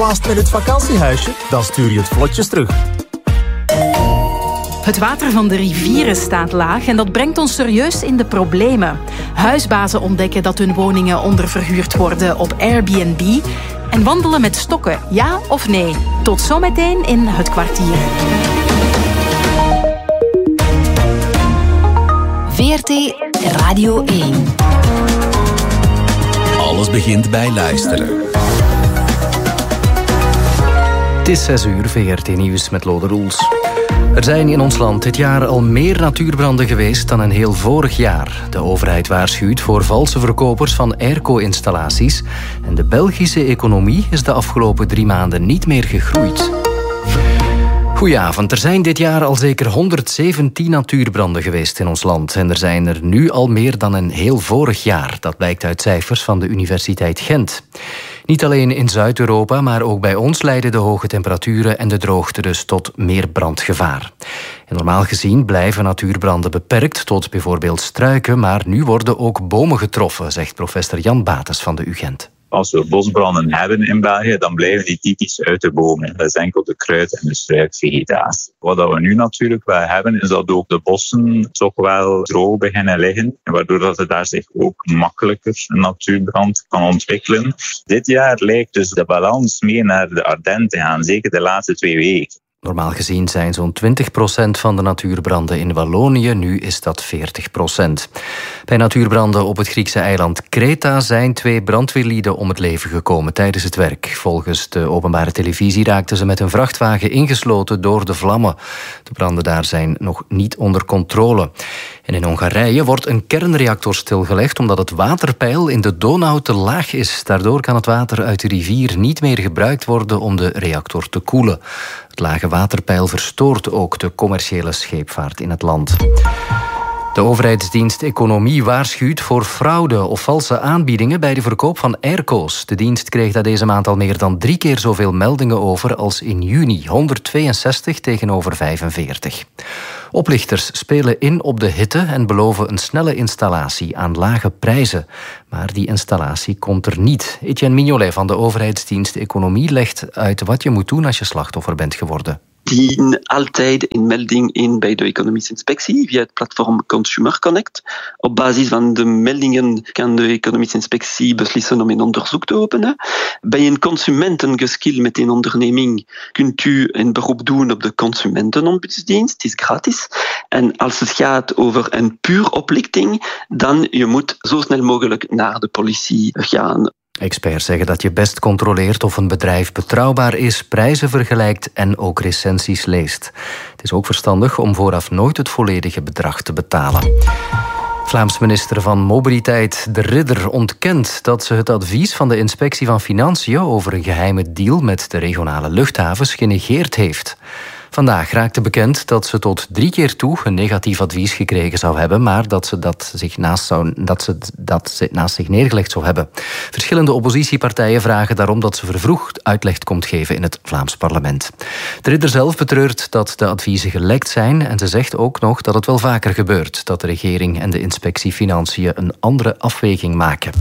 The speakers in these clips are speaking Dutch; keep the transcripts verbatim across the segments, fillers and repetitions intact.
Past met het vakantiehuisje? Dan stuur je het vlotjes terug. Het water van de rivieren staat laag en dat brengt ons serieus in de problemen. Huisbazen ontdekken dat hun woningen onderverhuurd worden op Airbnb. En wandelen met stokken, ja of nee? Tot zometeen in Het Kwartier. V R T Radio één. Alles begint bij luisteren. Het is zes uur, V R T Nieuws met Lode Roels. Er zijn in ons land dit jaar al meer natuurbranden geweest dan een heel vorig jaar. De overheid waarschuwt voor valse verkopers van airco-installaties. En de Belgische economie is de afgelopen drie maanden niet meer gegroeid. Goedenavond. Er zijn dit jaar al zeker honderdzeventien natuurbranden geweest in ons land. En er zijn er nu al meer dan een heel vorig jaar. Dat blijkt uit cijfers van de Universiteit Gent. Niet alleen in Zuid-Europa, maar ook bij ons leiden de hoge temperaturen en de droogte dus tot meer brandgevaar. En normaal gezien blijven natuurbranden beperkt tot bijvoorbeeld struiken, maar nu worden ook bomen getroffen, zegt professor Jan Bates van de U Gent. Als we bosbranden hebben in België, dan blijven die typisch uit de bomen. Dat is enkel de kruid- en de struikvegetatie. Wat we nu natuurlijk wel hebben, is dat ook de bossen toch wel droog beginnen liggen. Waardoor dat het daar zich ook makkelijker een natuurbrand kan ontwikkelen. Dit jaar lijkt dus de balans meer naar de Ardennen te gaan, zeker de laatste twee weken. Normaal gezien zijn zo'n twintig procent van de natuurbranden in Wallonië, nu is dat veertig procent. Bij natuurbranden op het Griekse eiland Kreta zijn twee brandweerlieden om het leven gekomen tijdens het werk. Volgens de openbare televisie raakten ze met een vrachtwagen ingesloten door de vlammen. De branden daar zijn nog niet onder controle. En in Hongarije wordt een kernreactor stilgelegd omdat het waterpeil in de Donau te laag is. Daardoor kan het water uit de rivier niet meer gebruikt worden om de reactor te koelen. Het lage waterpeil verstoort ook de commerciële scheepvaart in het land. De overheidsdienst Economie waarschuwt voor fraude of valse aanbiedingen bij de verkoop van airco's. De dienst kreeg daar deze maand al meer dan drie keer zoveel meldingen over als in juni. honderdtweeënzestig tegenover vijfenveertig. Oplichters spelen in op de hitte en beloven een snelle installatie aan lage prijzen. Maar die installatie komt er niet. Etienne Mignolet van de overheidsdienst Economie legt uit wat je moet doen als je slachtoffer bent geworden. Dien altijd een melding in bij de economische inspectie via het platform Consumer Connect. Op basis van de meldingen kan de economische inspectie beslissen om een onderzoek te openen. Bij een consumentengeschil met een onderneming kunt u een beroep doen op de consumentenombudsdienst. Het is gratis. En als het gaat over een puur oplichting, dan je moet zo snel mogelijk naar de politie gaan. Experts zeggen dat je best controleert of een bedrijf betrouwbaar is, prijzen vergelijkt en ook recensies leest. Het is ook verstandig om vooraf nooit het volledige bedrag te betalen. Vlaams minister van Mobiliteit De Ridder ontkent dat ze het advies van de Inspectie van Financiën over een geheime deal met de regionale luchthavens genegeerd heeft. Vandaag raakte bekend dat ze tot drie keer toe een negatief advies gekregen zou hebben, maar dat ze dat, zich naast, zou, dat ze dat ze naast zich neergelegd zou hebben. Verschillende oppositiepartijen vragen daarom dat ze vervroegd uitleg komt geven in het Vlaams parlement. De Ridder zelf betreurt dat de adviezen gelekt zijn en ze zegt ook nog dat het wel vaker gebeurt dat de regering en de Inspectie Financiën een andere afweging maken.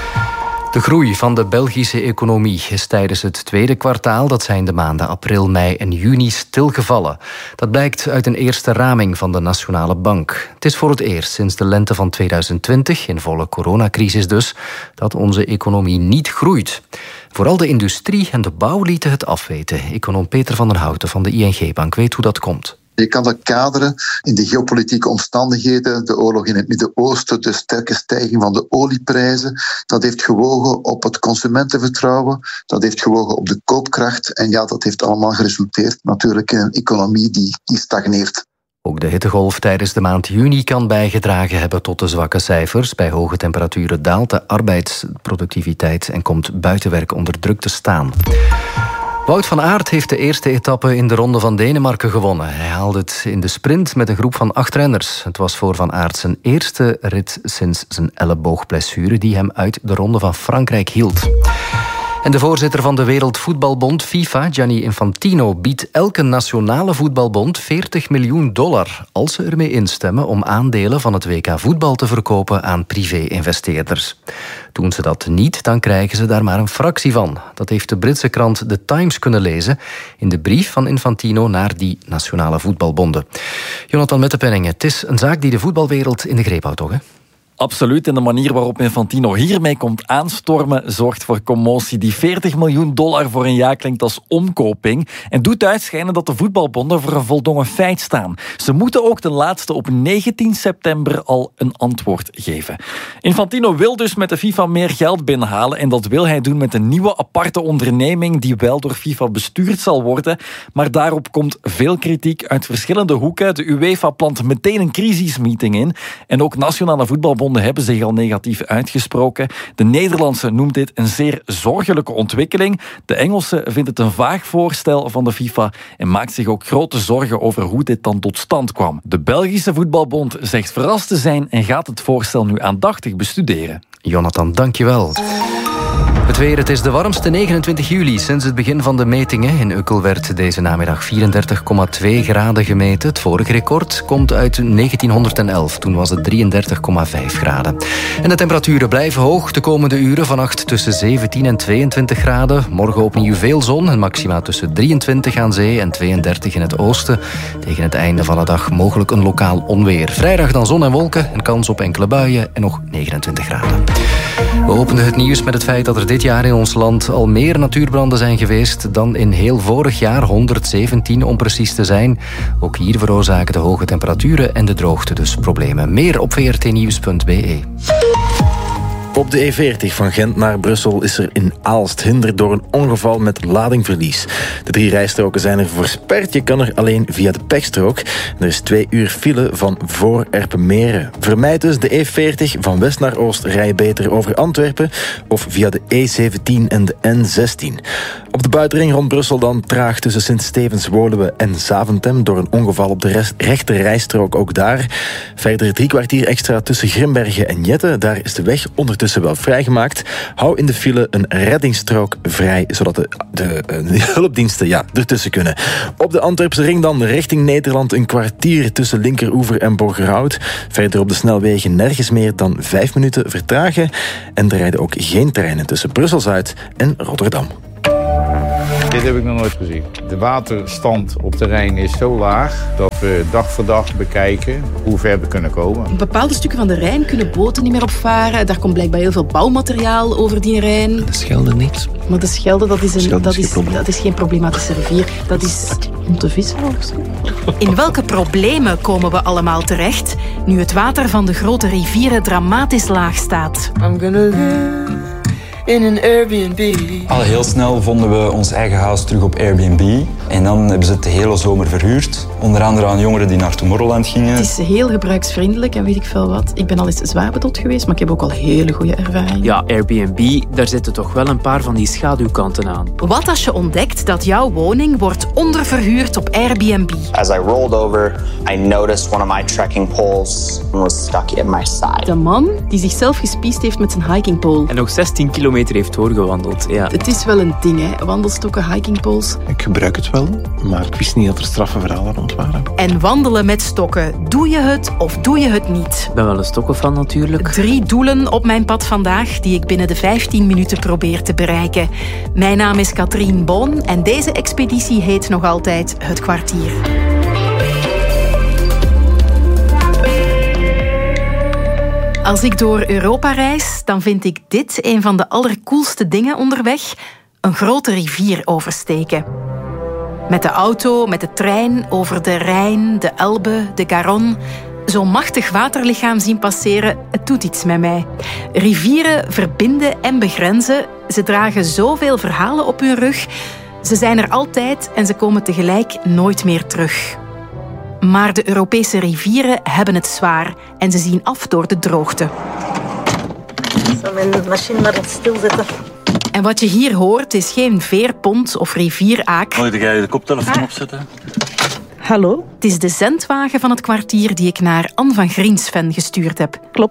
De groei van de Belgische economie is tijdens het tweede kwartaal, dat zijn de maanden april, mei en juni, stilgevallen. Dat blijkt uit een eerste raming van de Nationale Bank. Het is voor het eerst sinds de lente van tweeduizend twintig, in volle coronacrisis dus, dat onze economie niet groeit. Vooral de industrie en de bouw lieten het afweten. Econoom Peter van den Houten van de I N G-bank weet hoe dat komt. Je kan dat kaderen in de geopolitieke omstandigheden, de oorlog in het Midden-Oosten, de sterke stijging van de olieprijzen. Dat heeft gewogen op het consumentenvertrouwen, dat heeft gewogen op de koopkracht. En ja, dat heeft allemaal geresulteerd natuurlijk in een economie die, die stagneert. Ook de hittegolf tijdens de maand juni kan bijgedragen hebben tot de zwakke cijfers. Bij hoge temperaturen daalt de arbeidsproductiviteit en komt buitenwerk onder druk te staan. Wout van Aert heeft de eerste etappe in de Ronde van Denemarken gewonnen. Hij haalde het in de sprint met een groep van acht renners. Het was voor Van Aert zijn eerste rit sinds zijn elleboogblessure die hem uit de Ronde van Frankrijk hield. En de voorzitter van de Wereldvoetbalbond FIFA, Gianni Infantino, biedt elke nationale voetbalbond veertig miljoen dollar als ze ermee instemmen om aandelen van het W K voetbal te verkopen aan privé-investeerders. Doen ze dat niet, dan krijgen ze daar maar een fractie van. Dat heeft de Britse krant The Times kunnen lezen in de brief van Infantino naar die nationale voetbalbonden. Jonathan Mettepenning, het is een zaak die de voetbalwereld in de greep houdt, toch? Hè? Absoluut, en de manier waarop Infantino hiermee komt aanstormen zorgt voor commotie. Die veertig miljoen dollar voor een jaar klinkt als omkoping en doet uitschijnen dat de voetbalbonden voor een voldongen feit staan. Ze moeten ook ten laatste op negentien september al een antwoord geven. Infantino wil dus met de FIFA meer geld binnenhalen en dat wil hij doen met een nieuwe aparte onderneming die wel door FIFA bestuurd zal worden, maar daarop komt veel kritiek uit verschillende hoeken. De UEFA plant meteen een crisismeeting in en ook nationale voetbalbonden hebben zich al negatief uitgesproken. De Nederlandse noemt dit een zeer zorgelijke ontwikkeling. De Engelse vindt het een vaag voorstel van de FIFA en maakt zich ook grote zorgen over hoe dit dan tot stand kwam. De Belgische voetbalbond zegt verrast te zijn en gaat het voorstel nu aandachtig bestuderen. Jonathan, dankjewel. Het weer, het is de warmste negenentwintig juli sinds het begin van de metingen. In Ukkel werd deze namiddag vierendertig komma twee graden gemeten. Het vorige record komt uit negentienhonderdelf. Toen was het drieëndertig komma vijf graden. En de temperaturen blijven hoog de komende uren. Vannacht tussen zeventien en tweeëntwintig graden. Morgen opnieuw veel zon. En maxima tussen drieëntwintig aan zee en tweeëndertig in het oosten. Tegen het einde van de dag mogelijk een lokaal onweer. Vrijdag dan zon en wolken. Een kans op enkele buien en nog negenentwintig graden. We openden het nieuws met het feit dat er dit jaar in ons land al meer natuurbranden zijn geweest dan in heel vorig jaar, honderdzeventien om precies te zijn. Ook hier veroorzaken de hoge temperaturen en de droogte dus problemen. Meer op v r t nieuws punt b e. Op de E veertig van Gent naar Brussel is er in Aalst hinder door een ongeval met ladingverlies. De drie rijstroken zijn er versperd. Je kan er alleen via de pechstrook. Er is twee uur file van voor Erpenmeren. Vermijd dus de E veertig van west naar oost. Rij je beter over Antwerpen of via de E zeventien en de N zestien. Op de buitenring rond Brussel dan traag tussen Sint-Stevens-Woluwe en Zaventem door een ongeval op de rechter rijstrook ook daar. Verder drie kwartier extra tussen Grimbergen en Jette. Daar is de weg ondertussen wel vrijgemaakt. Hou in de file een reddingsstrook vrij, zodat de, de, de hulpdiensten ja, ertussen kunnen. Op de Antwerpse ring dan richting Nederland een kwartier tussen Linkeroever en Borgerhout. Verder op de snelwegen nergens meer dan vijf minuten vertragen. En er rijden ook geen treinen tussen Brussel-Zuid en Rotterdam. Dit heb ik nog nooit gezien. De waterstand op de Rijn is zo laag dat we dag voor dag bekijken hoe ver we kunnen komen. Bepaalde stukken van de Rijn kunnen boten niet meer opvaren. Daar komt blijkbaar heel veel bouwmateriaal over die Rijn. De Schelde niet. Maar de Schelde, dat is, een, Schelde dat is, is, geen dat is geen problematische rivier. Dat is om te vissen of zo. In welke problemen komen we allemaal terecht nu het water van de grote rivieren dramatisch laag staat? I'm gonna live in een Airbnb. Al heel snel vonden we ons eigen huis terug op Airbnb. En dan hebben ze het de hele zomer verhuurd. Onder andere aan jongeren die naar Tomorrowland gingen. Het is heel gebruiksvriendelijk en weet ik veel wat. Ik ben al eens zwaar bedot geweest, maar ik heb ook al hele goede ervaringen. Ja, Airbnb, daar zitten toch wel een paar van die schaduwkanten aan. Wat als je ontdekt dat jouw woning wordt onderverhuurd op Airbnb? As I rolled over, I noticed one of my trekking poles was stuck in my side. De man die zichzelf gespiest heeft met zijn hikingpole. En nog zestien kilometer heeft doorgewandeld, ja. Het is wel een ding, hè, wandelstokken, hikingpoles. Ik gebruik het wel, maar ik wist niet dat er straffe verhalen rond waren. En wandelen met stokken. Doe je het of doe je het niet? Ik ben wel een stokkenfan natuurlijk. Drie doelen op mijn pad vandaag die ik binnen de vijftien minuten probeer te bereiken. Mijn naam is Katrien Boon en deze expeditie heet nog altijd Het Kwartier. Als ik door Europa reis, dan vind ik dit een van de allercoolste dingen onderweg. Een grote rivier oversteken. Met de auto, met de trein, over de Rijn, de Elbe, de Garonne. Zo'n machtig waterlichaam zien passeren, het doet iets met mij. Rivieren verbinden en begrenzen. Ze dragen zoveel verhalen op hun rug. Ze zijn er altijd en ze komen tegelijk nooit meer terug. Maar de Europese rivieren hebben het zwaar en ze zien af door de droogte. Ik zal mijn machine maar stilzetten. En wat je hier hoort is geen veerpont of rivieraak. Moet jij de koptelefoon opzetten? Hallo? Het is de zendwagen van Het Kwartier die ik naar Anne van Griensven gestuurd heb. Klopt.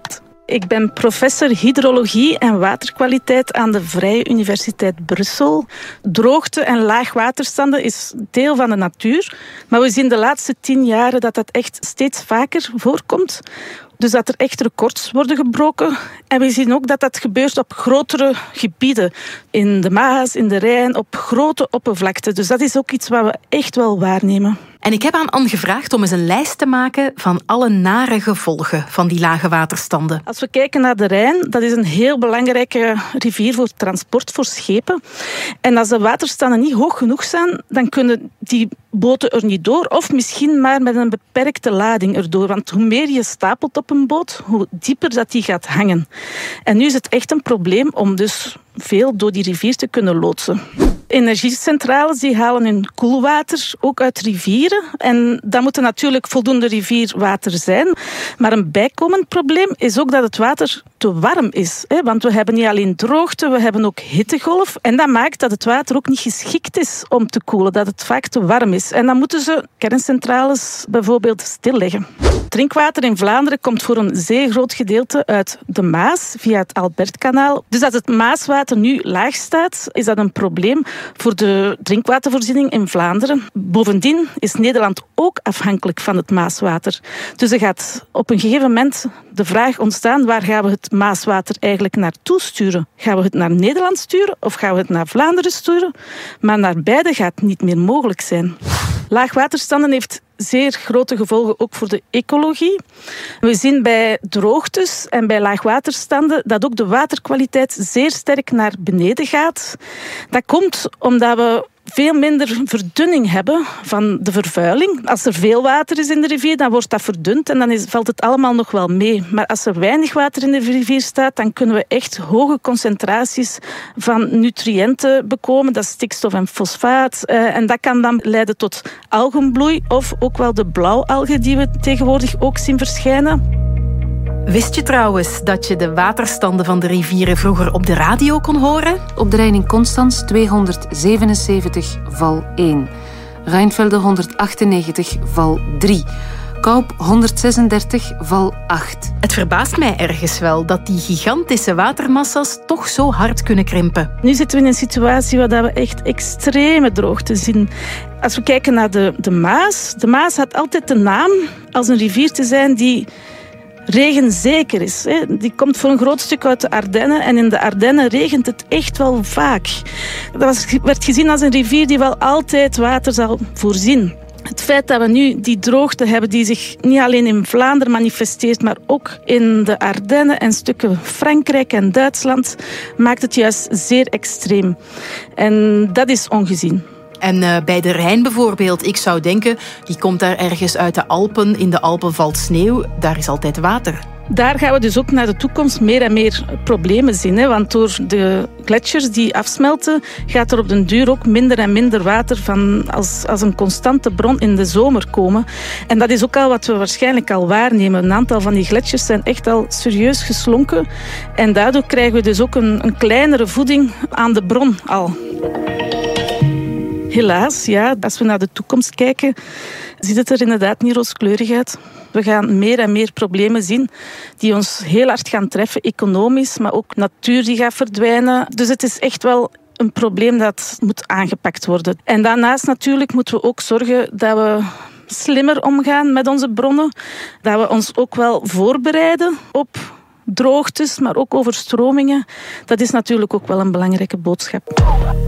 Ik ben professor hydrologie en waterkwaliteit aan de Vrije Universiteit Brussel. Droogte en laagwaterstanden is deel van de natuur. Maar we zien de laatste tien jaren dat dat echt steeds vaker voorkomt. Dus dat er echt records worden gebroken. En we zien ook dat dat gebeurt op grotere gebieden. In de Maas, in de Rijn, op grote oppervlakte. Dus dat is ook iets wat we echt wel waarnemen. En ik heb aan Anne gevraagd om eens een lijst te maken van alle nare gevolgen van die lage waterstanden. Als we kijken naar de Rijn, dat is een heel belangrijke rivier voor transport, voor schepen. En als de waterstanden niet hoog genoeg zijn, dan kunnen die boten er niet door. Of misschien maar met een beperkte lading erdoor. Want hoe meer je stapelt op een boot, hoe dieper dat die gaat hangen. En nu is het echt een probleem om dus veel door die rivier te kunnen loodsen. Energiecentrales die halen hun koelwater ook uit rivieren. En dan moet er natuurlijk voldoende rivierwater zijn. Maar een bijkomend probleem is ook dat het water te warm is. Want we hebben niet alleen droogte, we hebben ook hittegolf. En dat maakt dat het water ook niet geschikt is om te koelen. Dat het vaak te warm is. En dan moeten ze kerncentrales bijvoorbeeld stilleggen. Drinkwater in Vlaanderen komt voor een zeer groot gedeelte uit de Maas via het Albertkanaal. Dus als het Maaswater nu laag staat, is dat een probleem voor de drinkwatervoorziening in Vlaanderen. Bovendien is Nederland ook afhankelijk van het Maaswater. Dus er gaat op een gegeven moment de vraag ontstaan, waar gaan we het Maaswater eigenlijk naartoe sturen? Gaan we het naar Nederland sturen of gaan we het naar Vlaanderen sturen? Maar naar beide gaat niet meer mogelijk zijn. Laagwaterstanden heeft zeer grote gevolgen ook voor de ecologie. We zien bij droogtes en bij laagwaterstanden dat ook de waterkwaliteit zeer sterk naar beneden gaat. Dat komt omdat we veel minder verdunning hebben van de vervuiling. Als er veel water is in de rivier, dan wordt dat verdund en dan is, valt het allemaal nog wel mee. Maar als er weinig water in de rivier staat, dan kunnen we echt hoge concentraties van nutriënten bekomen. Dat is stikstof en fosfaat. Uh, en dat kan dan leiden tot algenbloei of ook wel de blauwalgen die we tegenwoordig ook zien verschijnen. Wist je trouwens dat je de waterstanden van de rivieren vroeger op de radio kon horen? Op de Reining Constans tweehonderdzevenenzeventig val één. Rijnvelde honderdachtennegentig val drie. Kaup honderdzesendertig val acht. Het verbaast mij ergens wel dat die gigantische watermassa's toch zo hard kunnen krimpen. Nu zitten we in een situatie waar we echt extreme droogte zien. Als we kijken naar de, de Maas. De Maas had altijd de naam als een rivier te zijn die regenzeker is. Die komt voor een groot stuk uit de Ardennen en in de Ardennen regent het echt wel vaak. Dat was, werd gezien als een rivier die wel altijd water zal voorzien. Het feit dat we nu die droogte hebben die zich niet alleen in Vlaanderen manifesteert, maar ook in de Ardennen en stukken Frankrijk en Duitsland, maakt het juist zeer extreem. En dat is ongezien. En uh, bij de Rijn bijvoorbeeld, ik zou denken, die komt daar ergens uit de Alpen. In de Alpen valt sneeuw, daar is altijd water. Daar gaan we dus ook naar de toekomst meer en meer problemen zien. Hè? Want door de gletsjers die afsmelten, gaat er op den duur ook minder en minder water van als, als een constante bron in de zomer komen. En dat is ook al wat we waarschijnlijk al waarnemen. Een aantal van die gletsjers zijn echt al serieus geslonken. En daardoor krijgen we dus ook een, een kleinere voeding aan de bron al. Helaas, ja, als we naar de toekomst kijken, ziet het er inderdaad niet rooskleurig uit. We gaan meer en meer problemen zien die ons heel hard gaan treffen, economisch, maar ook natuur die gaat verdwijnen. Dus het is echt wel een probleem dat moet aangepakt worden. En daarnaast natuurlijk moeten we ook zorgen dat we slimmer omgaan met onze bronnen. Dat we ons ook wel voorbereiden op droogtes, maar ook overstromingen. Dat is natuurlijk ook wel een belangrijke boodschap.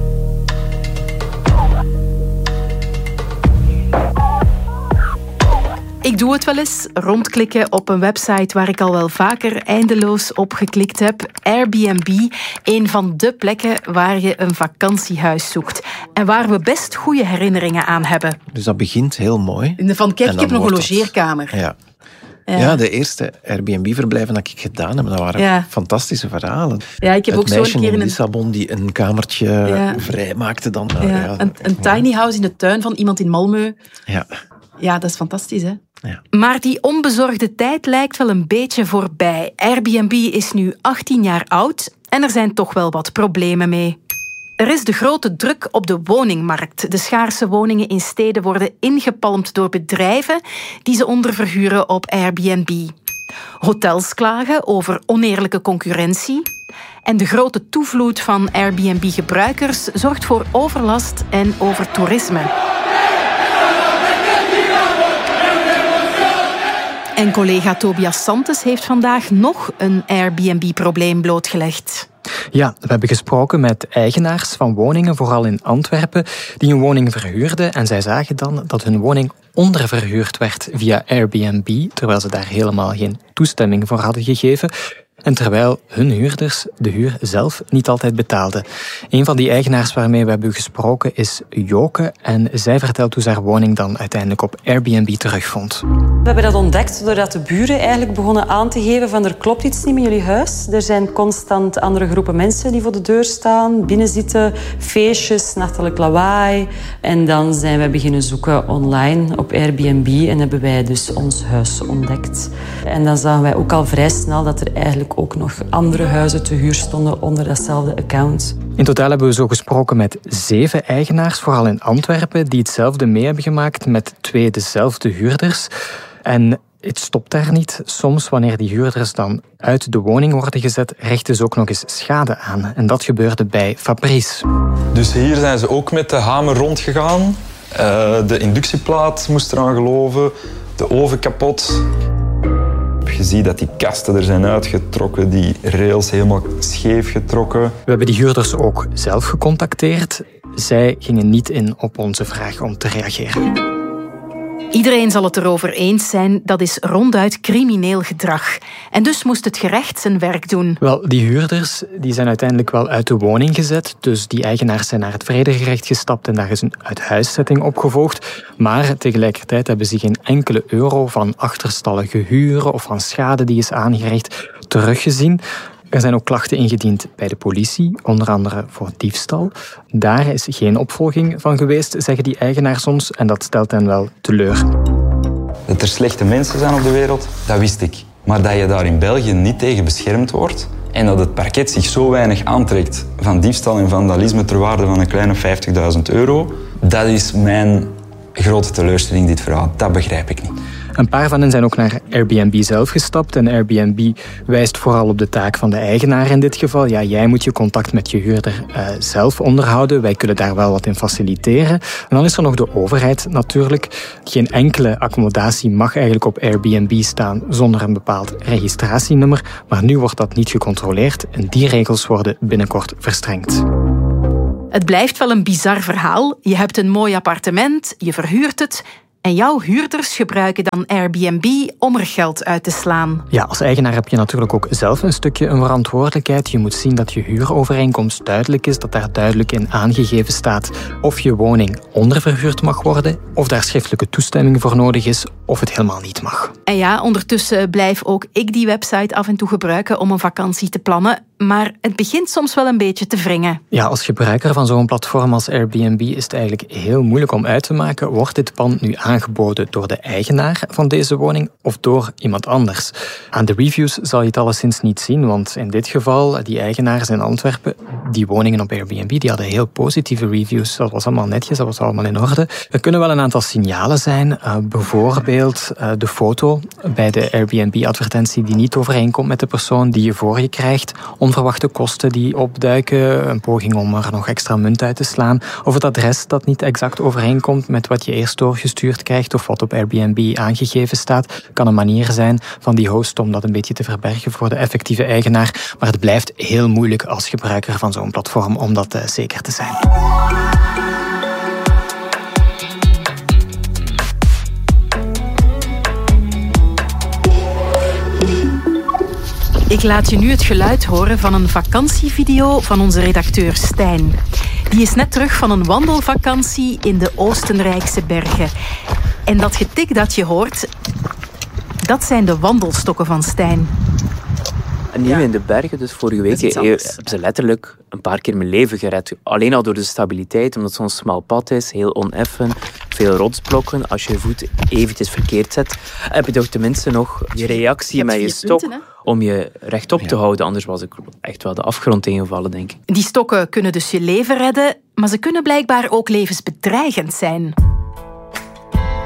Ik doe het wel eens, rondklikken op een website waar ik al wel vaker eindeloos op geklikt heb. Airbnb, een van de plekken waar je een vakantiehuis zoekt. En waar we best goede herinneringen aan hebben. Dus dat begint heel mooi. Van kijk, ik heb nog een logeerkamer. Het... Ja. Ja. ja, de eerste Airbnb-verblijven dat ik gedaan heb, dat waren ja. fantastische verhalen. Ja, ik heb het ook zo'n keer in een... Lissabon die een kamertje ja. vrijmaakte dan. Ja. Ja, een een tiny house in de tuin van iemand in Malmö. Ja. Ja, dat is fantastisch, hè? Ja. Maar die onbezorgde tijd lijkt wel een beetje voorbij. Airbnb is nu achttien jaar oud en er zijn toch wel wat problemen mee. Er is de grote druk op de woningmarkt. De schaarse woningen in steden worden ingepalmd door bedrijven die ze onderverhuren op Airbnb. Hotels klagen over oneerlijke concurrentie. En de grote toevloed van Airbnb-gebruikers zorgt voor overlast en overtoerisme. En collega Tobias Santes heeft vandaag nog een Airbnb-probleem blootgelegd. Ja, we hebben gesproken met eigenaars van woningen, vooral in Antwerpen, die een woning verhuurden. En zij zagen dan dat hun woning onderverhuurd werd via Airbnb, terwijl ze daar helemaal geen toestemming voor hadden gegeven. En terwijl hun huurders de huur zelf niet altijd betaalden. Een van die eigenaars waarmee we hebben gesproken is Joke. En zij vertelt hoe ze haar woning dan uiteindelijk op Airbnb terugvond. We hebben dat ontdekt doordat de buren eigenlijk begonnen aan te geven van er klopt iets niet met jullie huis. Er zijn constant andere groepen mensen die voor de deur staan, binnenzitten, feestjes, nachtelijk lawaai. En dan zijn we beginnen zoeken online op Airbnb en hebben wij dus ons huis ontdekt. En dan zagen wij ook al vrij snel dat er eigenlijk ook nog andere huizen te huur stonden onder datzelfde account. In totaal hebben we zo gesproken met zeven eigenaars, vooral in Antwerpen, die hetzelfde mee hebben gemaakt met twee dezelfde huurders. En het stopt daar niet. Soms, wanneer die huurders dan uit de woning worden gezet, richten ze ook nog eens schade aan. En dat gebeurde bij Fabrice. Dus hier zijn ze ook met de hamer rondgegaan. Uh, de inductieplaat moest eraan geloven. De oven kapot. Je ziet dat die kasten er zijn uitgetrokken, die rails helemaal scheef getrokken. We hebben die huurders ook zelf gecontacteerd. Zij gingen niet in op onze vraag om te reageren. Iedereen zal het erover eens zijn, dat is ronduit crimineel gedrag. En dus moest het gerecht zijn werk doen. Wel, die huurders die zijn uiteindelijk wel uit de woning gezet. Dus die eigenaars zijn naar het vredegerecht gestapt en daar is een uithuiszetting opgevolgd. Maar tegelijkertijd hebben ze geen enkele euro van achterstallige huren of van schade die is aangericht teruggezien. Er zijn ook klachten ingediend bij de politie, onder andere voor diefstal. Daar is geen opvolging van geweest, zeggen die eigenaars ons, en dat stelt hen wel teleur. Dat er slechte mensen zijn op de wereld, dat wist ik. Maar dat je daar in België niet tegen beschermd wordt en dat het parket zich zo weinig aantrekt van diefstal en vandalisme ter waarde van een kleine vijftigduizend euro, dat is mijn grote teleurstelling, dit verhaal. Dat begrijp ik niet. Een paar van hen zijn ook naar Airbnb zelf gestapt. En Airbnb wijst vooral op de taak van de eigenaar in dit geval. Ja, jij moet je contact met je huurder uh, zelf onderhouden. Wij kunnen daar wel wat in faciliteren. En dan is er nog de overheid natuurlijk. Geen enkele accommodatie mag eigenlijk op Airbnb staan zonder een bepaald registratienummer. Maar nu wordt dat niet gecontroleerd en die regels worden binnenkort verstrengd. Het blijft wel een bizar verhaal. Je hebt een mooi appartement, je verhuurt het en jouw huurders gebruiken dan Airbnb om er geld uit te slaan. Ja, als eigenaar heb je natuurlijk ook zelf een stukje een verantwoordelijkheid. Je moet zien dat je huurovereenkomst duidelijk is, dat daar duidelijk in aangegeven staat of je woning onderverhuurd mag worden, of daar schriftelijke toestemming voor nodig is, of het helemaal niet mag. En ja, ondertussen blijf ook ik die website af en toe gebruiken om een vakantie te plannen. Maar het begint soms wel een beetje te wringen. Ja, als gebruiker van zo'n platform als Airbnb is het eigenlijk heel moeilijk om uit te maken. Wordt dit pand nu aangeboden door de eigenaar van deze woning of door iemand anders? Aan de reviews zal je het alleszins niet zien, want in dit geval, die eigenaars in Antwerpen, die woningen op Airbnb, die hadden heel positieve reviews. Dat was allemaal netjes, dat was allemaal in orde. Er kunnen wel een aantal signalen zijn. Uh, bijvoorbeeld uh, de foto bij de Airbnb-advertentie die niet overeenkomt met de persoon die je voor je krijgt. Onverwachte kosten die opduiken, een poging om er nog extra munt uit te slaan, of het adres dat niet exact overeenkomt met wat je eerst doorgestuurd krijgt of wat op Airbnb aangegeven staat, kan een manier zijn van die host om dat een beetje te verbergen voor de effectieve eigenaar. Maar het blijft heel moeilijk als gebruiker van zo'n platform om dat uh, zeker te zijn. Ik laat je nu het geluid horen van een vakantievideo van onze redacteur Stijn. Die is net terug van een wandelvakantie in de Oostenrijkse bergen. En dat getik dat je hoort, dat zijn de wandelstokken van Stijn. En nu ja. in de bergen, dus vorige week, hebben ze letterlijk een paar keer mijn leven gered. Alleen al door de stabiliteit, omdat het zo'n smal pad is, heel oneffen, veel rotsblokken. Als je je voet eventjes verkeerd zet, heb je toch tenminste nog je reactie je met je stok punten, om je rechtop ja. te houden. Anders was ik echt wel de afgrond ingevallen, denk ik. Die stokken kunnen dus je leven redden, maar ze kunnen blijkbaar ook levensbedreigend zijn.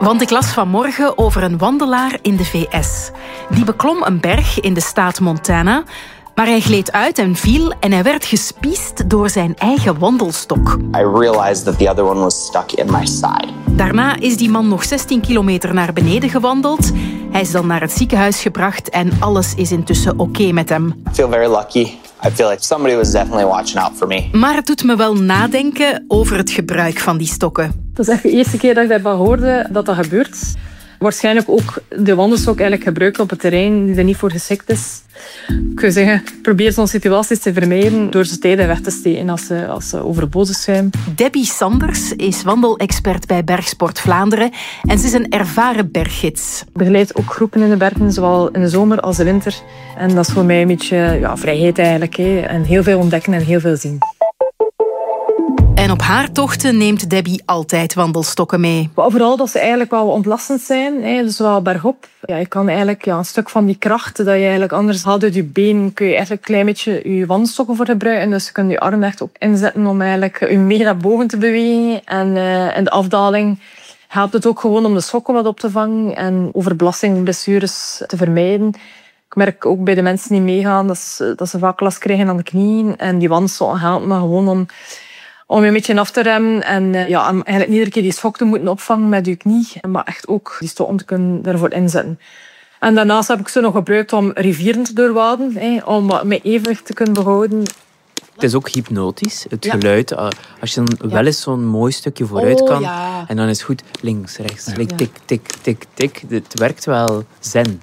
Want ik las vanmorgen over een wandelaar in de V S. Die beklom een berg in de staat Montana, maar hij gleed uit en viel en hij werd gespiest door zijn eigen wandelstok. I realized that the other one was stuck in my side. Daarna is die man nog zestien kilometer naar beneden gewandeld. Hij is dan naar het ziekenhuis gebracht en alles is intussen oké met hem. I feel very lucky. I feel like somebody was definitely watching out for me. Maar het doet me wel nadenken over het gebruik van die stokken. Dat is echt de eerste keer dat ik daarvan hoorde dat dat gebeurt. Waarschijnlijk ook de wandelstok eigenlijk gebruikt op het terrein die er niet voor geschikt is. Ik zou zeggen, probeer zo'n situaties te vermijden door ze tijden weg te steken als ze, als ze overbodig zijn. Debbie Sanders is wandelexpert bij Bergsport Vlaanderen en ze is een ervaren berggids. Ik begeleid ook groepen in de bergen, zowel in de zomer als de winter. En dat is voor mij een beetje ja, vrijheid eigenlijk. Hè. En heel veel ontdekken en heel veel zien. En op haar tochten neemt Debbie altijd wandelstokken mee. Maar vooral dat ze eigenlijk wel ontlastend zijn, hè, dus wel bergop. Ja, je kan eigenlijk ja, een stuk van die kracht dat je eigenlijk anders haalt uit je been, kun je eigenlijk een klein beetje je wandelstokken voor gebruiken. Dus je kunt je arm echt ook inzetten om eigenlijk je mee naar boven te bewegen. En uh, in de afdaling helpt het ook gewoon om de sokken wat op te vangen en overbelastingsblessures te vermijden. Ik merk ook bij de mensen die meegaan dat ze, dat ze vaak last krijgen aan de knieën. En die wandelstokken helpen me gewoon om... om je een beetje af te remmen en ja, eigenlijk niet iedere keer die schok te moeten opvangen met je knie, maar echt ook die stok om te kunnen daarvoor inzetten. En daarnaast heb ik ze nog gebruikt om rivieren te doorwaden, om mijn evenwicht te kunnen behouden. Het is ook hypnotisch, het ja. geluid. Als je dan wel eens zo'n mooi stukje vooruit oh, kan, ja. en dan is het goed links, rechts, ja. tik, tik, tik, tik. Het werkt wel zen.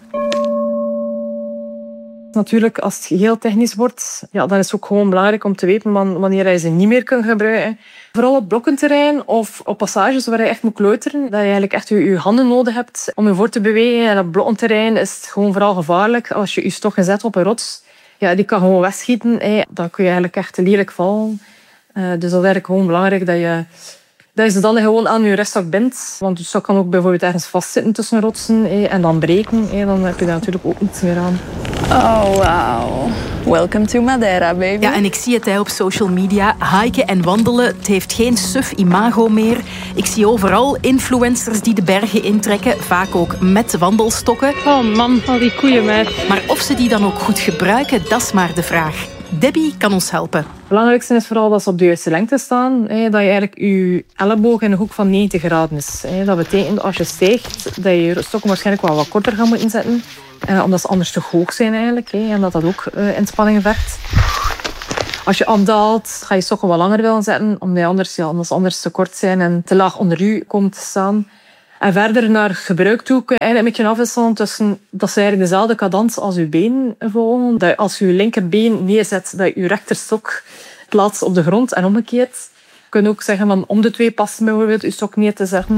Natuurlijk, als het heel technisch wordt, ja, dan is het ook gewoon belangrijk om te weten wanneer je ze niet meer kunt gebruiken. Vooral op blokkenterrein of op passages waar je echt moet klauteren, dat je eigenlijk echt je, je handen nodig hebt om je voor te bewegen. En op blokkenterrein is het gewoon vooral gevaarlijk als je je stok zet op een rots. Ja, die kan gewoon wegschieten. Hè. Dan kun je eigenlijk echt lelijk vallen. Uh, dus dat is eigenlijk gewoon belangrijk dat je... Dat je ze dan gewoon aan je reststok bindt. Want je stok kan ook bijvoorbeeld ergens vastzitten tussen rotsen hé, en dan breken. Hé, dan heb je daar natuurlijk ook niets meer aan. Oh, wow. Welcome to Madeira, baby. Ja, en ik zie het hè, op social media. Hiken en wandelen, het heeft geen suf imago meer. Ik zie overal influencers die de bergen intrekken. Vaak ook met wandelstokken. Oh man, al die koeien met. Maar of ze die dan ook goed gebruiken, dat is maar de vraag. Debbie kan ons helpen. Het belangrijkste is vooral dat ze op de juiste lengte staan. Dat je eigenlijk je elleboog in een hoek van negentig graden is. Dat betekent als je stijgt dat je je stokken waarschijnlijk wel wat korter gaat moeten inzetten. Omdat ze anders te hoog zijn eigenlijk. En dat dat ook inspanningen vergt. Als je afdaalt, ga je stokken wat langer willen zetten. Omdat je anders, ja, omdat ze anders te kort zijn en te laag onder je komt te staan. En verder naar gebruik toe kun je eigenlijk een beetje afwisselen tussen dat ze eigenlijk dezelfde cadans als je been volgen. Dat je als je je linkerbeen neerzet, dat je je rechterstok plaatst op de grond en omgekeerd. Je kunt ook zeggen van om de twee passen bijvoorbeeld je stok neer te zetten.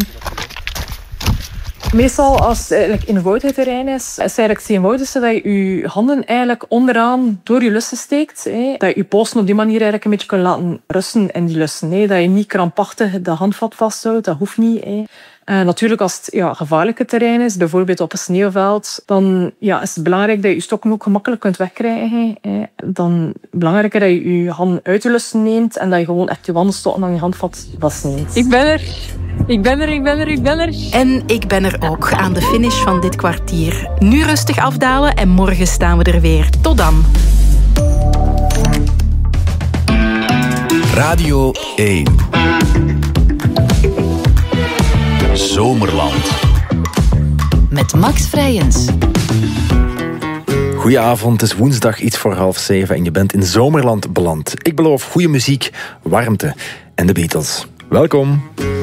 Meestal als het eigenlijk eenvoudig terrein is, is het eigenlijk het eenvoudigste dat je je handen eigenlijk onderaan door je lussen steekt. Hè. Dat je je polsen op die manier eigenlijk een beetje kunt laten rusten in die lussen. Hè. Dat je niet krampachtig de handvat vasthoudt, dat hoeft niet. Hè. Uh, natuurlijk, als het ja, gevaarlijke terrein is, bijvoorbeeld op een sneeuwveld, dan ja, is het belangrijk dat je je stokken ook gemakkelijk kunt wegkrijgen. Hè. Dan belangrijker dat je je handen uit de lussen neemt en dat je gewoon echt je wandelstokken aan je handvat vastneemt. Ik ben er. Ik ben er, ik ben er, ik ben er. En ik ben er ook aan de finish van dit kwartier. Nu rustig afdalen en morgen staan we er weer. Tot dan. Radio één. Zomerland. Met Max Vrijens. Goedenavond, het is woensdag iets voor half zeven en je bent in Zomerland beland. Ik beloof goede muziek, warmte en de Beatles. Welkom.